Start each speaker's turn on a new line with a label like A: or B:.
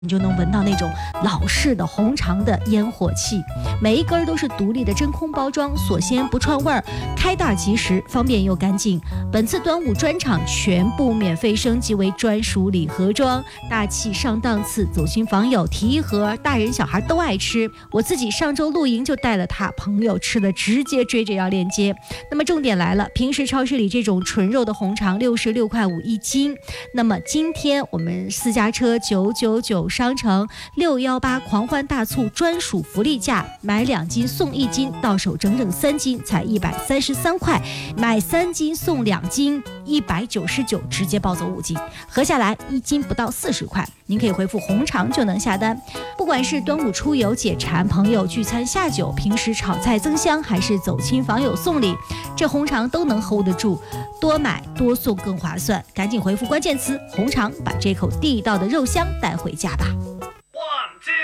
A: 你就能闻到那种老式的红肠的烟火气，每一根都是独立的真空包装，锁鲜不串味儿，开袋即食，方便又干净。本次端午专场全部免费升级为专属礼盒装，大气上档次，走亲访友提一盒，大人小孩都爱吃。我自己上周露营就带了它，朋友吃的直接追着要链接。那么重点来了，平时超市里这种纯肉的红肠66.5块一斤，那么今天我们私家车999商城618狂欢大促专属福利价，买2斤送1斤，到手整整3斤才133块，买3斤送2斤199，直接抱走5斤，合下来1斤不到40块。您可以回复红肠就能下单。不管是端午出游解馋，朋友聚餐下酒，平时炒菜增香，还是走亲访友送礼，这红肠都能 hold 得住，多买多送更划算。赶紧回复关键词红肠，把这口地道的肉香带回家吧。